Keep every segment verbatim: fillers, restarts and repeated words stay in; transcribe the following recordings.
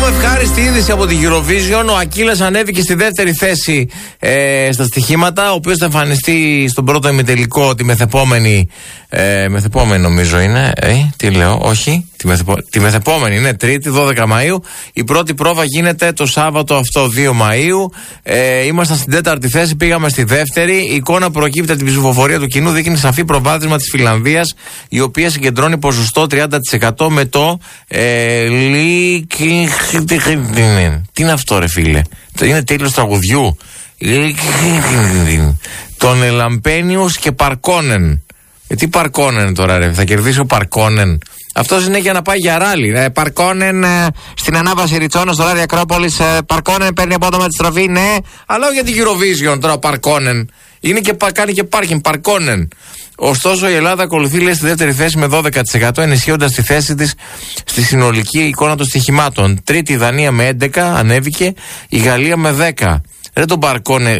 Έχουμε ευχάριστη είδηση από την Eurovision. Ο Ακύλας ανέβηκε στη δεύτερη θέση ε, στα στοιχήματα, ο οποίος θα εμφανιστεί στον πρώτο ημιτελικό τη μεθεπόμενη. Ε, μεθεπόμενη νομίζω είναι. Ε, τι λέω, όχι. Τη, μεθεπο, τη μεθεπόμενη είναι Τρίτη, δώδεκα Μαΐου. Η πρώτη πρόβα γίνεται το Σάββατο αυτό, δύο Μαΐου. Ε, ήμασταν στην τέταρτη θέση, πήγαμε στη δεύτερη. Η εικόνα προκύπτει από την ψηφοφορία του κοινού, δείχνει σαφή προβάδισμα της Φινλανδίας, η οποία συγκεντρώνει ποσοστό τριάντα τοις εκατό με το ε, λίκι. Τι είναι αυτό, ρε φίλε? Είναι τέλος τραγουδιού. Τον Ελαμπένιους και Παρκόνεν. Ε, τι Παρκόνεν τώρα, ρε? Θα κερδίσει ο Παρκόνεν. Αυτός είναι για να πάει για ράλι. Ε, Παρκόνεν ε, στην ανάβαση Ριτσόνα στο ράδι Ακρόπολης. Ε, Παρκόνεν παίρνει απότομα τη στροφή, ναι. Αλλά όχι για την Eurovision τώρα, Παρκόνεν. Είναι και κάνει και πάρκινγκ, Παρκόνεν. Ωστόσο, η Ελλάδα ακολουθεί, λέει, στη δεύτερη θέση με δώδεκα τοις εκατό, ενισχύοντας τη θέση της στη συνολική εικόνα των στοιχημάτων. Τρίτη η Δανία με έντεκα, ανέβηκε. Η Γαλλία με δέκα. Ρε τον Παρκόνε,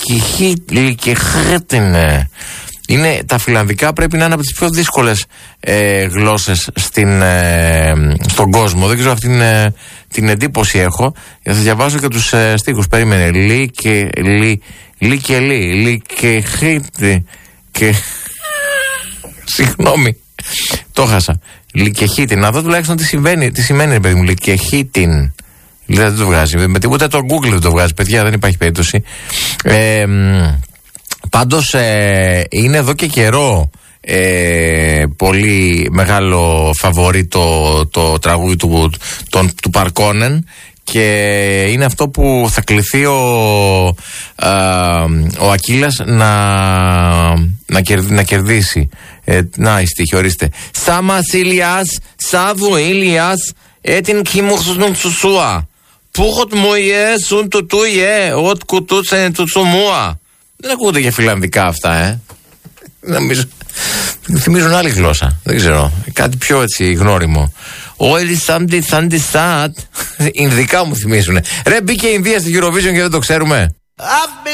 λικεχέτινε. Είναι, τα φιλανδικά πρέπει να είναι από τις πιο δύσκολες ε, γλώσσες στην, ε, στον κόσμο. Δεν ξέρω, αυτή την, ε, την εντύπωση έχω. Θα διαβάσω και τους ε, στίχους. Περίμενε. Λι και λι, λι και λι, λι και χίτι και... Συγγνώμη, το χάσα. Λι και χίτι. Να δω τουλάχιστον τι συμβαίνει, τι σημαίνει, ρε παιδί μου, λι και χίτιν. Δηλαδή δεν το βγάζει. Με τίποτα το Google δεν το βγάζει, παιδιά, δεν υπάρχει περίπτωση. Ε, Πάντως ε, είναι εδώ και καιρό ε, πολύ μεγάλο φαβορί το, το τραγούδι του, τον, του Παρκόνεν, και είναι αυτό που θα κληθεί ο, α, ο Ακύλας να, να, κερδί, να κερδίσει. Ε, να, η στίχη, ορίστε. Σάμας Ηλιάς, Σάβου Ηλιάς, έτην κιμούχσουν τσουσούα. Πούχοτ μου ιέ, σουν του του ιέ, οτ κουτούτσεν του τσουμούα. Δεν ακούγονται για φιλανδικά αυτά, ε. Νομίζω. Θυμίζουν άλλη γλώσσα. Δεν ξέρω. Κάτι πιο έτσι γνώριμο. Όλοι σάντι σάντι σάτ. Ινδικά μου θυμίζουν. Ρε, μπήκε η Ινδία στη Eurovision και δεν το ξέρουμε.